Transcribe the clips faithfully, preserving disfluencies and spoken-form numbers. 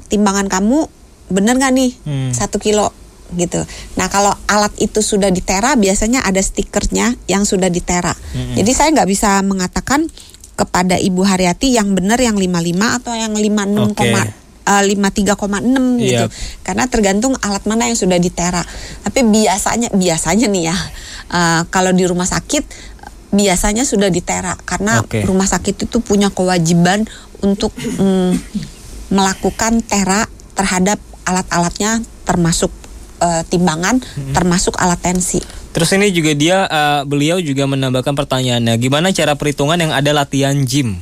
timbangan kamu bener nggak nih Hmm. satu kilo gitu. Nah kalau alat itu sudah ditera, biasanya ada stikernya yang sudah ditera. Hmm. Jadi saya nggak bisa mengatakan kepada Ibu Haryati yang benar yang lima puluh lima atau yang lima puluh enam, Oke. uh, lima puluh tiga koma enam gitu. Yep. Karena tergantung alat mana yang sudah ditera. Tapi biasanya biasanya nih ya, uh, kalau di rumah sakit biasanya sudah ditera karena Oke. rumah sakit itu punya kewajiban untuk mm, melakukan tera terhadap alat-alatnya, termasuk uh, timbangan, Hmm. termasuk alat tensi. Terus ini juga dia uh, beliau juga menambahkan pertanyaannya, gimana cara perhitungan yang ada latihan gym?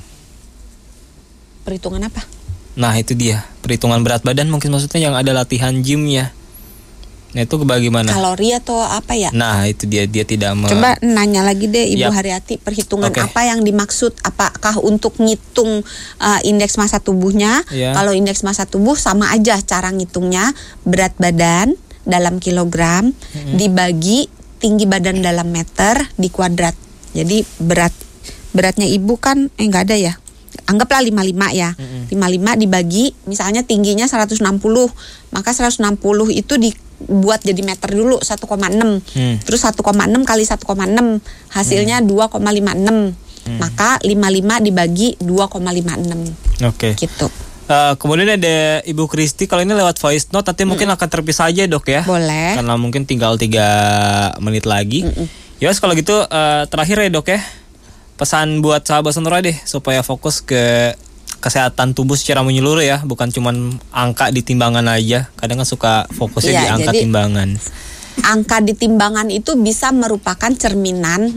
Perhitungan apa? Nah itu dia, perhitungan berat badan mungkin maksudnya yang ada latihan gymnya. Nah itu bagaimana? Kalori atau apa ya? Nah itu dia, dia tidak me- Coba nanya lagi deh Ibu Yap. Haryati, perhitungan Oke. apa yang dimaksud? Apakah untuk ngitung uh, indeks massa tubuhnya? Ya. Kalau indeks massa tubuh sama aja cara ngitungnya, berat badan dalam kilogram dibagi tinggi badan dalam meter di kuadrat. Jadi berat beratnya ibu kan eh nggak ada ya. Anggaplah lima puluh lima ya. Mm-mm. lima puluh lima dibagi misalnya tingginya seratus enam puluh, maka seratus enam puluh itu dibuat jadi meter dulu satu koma enam. Hmm. Terus satu koma enam kali satu koma enam hasilnya dua koma lima enam. Maka lima puluh lima dibagi dua koma lima enam Oke. gitu. Uh, kemudian ada Ibu Kristi, kalau ini lewat voice note nanti mungkin akan terpisah aja dok ya. Boleh. Karena mungkin tinggal tiga menit lagi. Yos kalau gitu uh, terakhir ya dok ya, pesan buat sahabat Sonora deh supaya fokus ke kesehatan tubuh secara menyeluruh ya, bukan cuman angka di timbangan aja. Kadang kan suka fokusnya Iya, di angka jadi- timbangan. Angka di timbangan itu bisa merupakan cerminan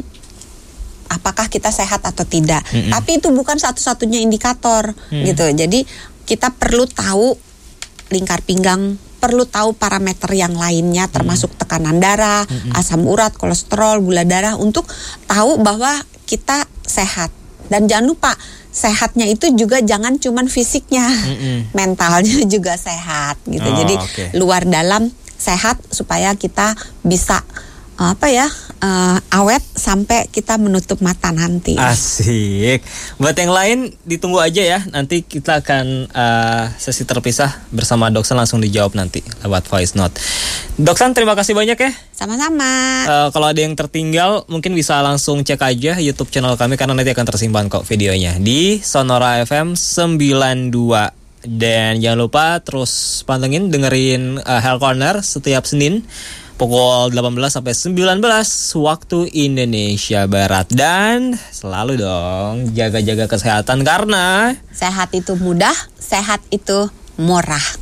apakah kita sehat atau tidak. Mm-mm. Tapi itu bukan satu-satunya indikator Mm. gitu. Jadi kita perlu tahu lingkar pinggang, perlu tahu parameter yang lainnya termasuk tekanan darah, asam urat, kolesterol, gula darah untuk tahu bahwa kita sehat. Dan jangan lupa sehatnya itu juga jangan cuman fisiknya, Mm-mm. mentalnya juga sehat gitu. Oh, Jadi oke. luar dalam sehat supaya kita bisa apa ya uh, awet sampai kita menutup mata nanti. Asik. Buat yang lain ditunggu aja ya. Nanti kita akan uh, sesi terpisah bersama Doksan, langsung dijawab nanti lewat voice note. Doksan terima kasih banyak ya. Sama-sama. Uh, kalau ada yang tertinggal mungkin bisa langsung cek aja YouTube channel kami karena nanti akan tersimpan kok videonya di Sonora F M sembilan dua. Dan jangan lupa terus pantengin dengerin uh, Health Corner setiap Senin pukul delapan belas sampai sembilan belas waktu Indonesia Barat. Dan selalu dong jaga-jaga kesehatan karena Sehat itu mudah, sehat itu murah.